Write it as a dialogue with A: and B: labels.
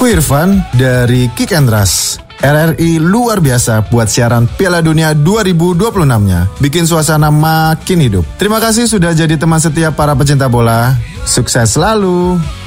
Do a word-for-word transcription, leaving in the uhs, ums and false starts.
A: Aku Irfan dari Kick and Rush. R R I luar biasa buat siaran Piala Dunia dua ribu dua puluh enam-nya. Bikin suasana makin hidup. Terima kasih sudah jadi teman setia para pecinta bola. Sukses selalu.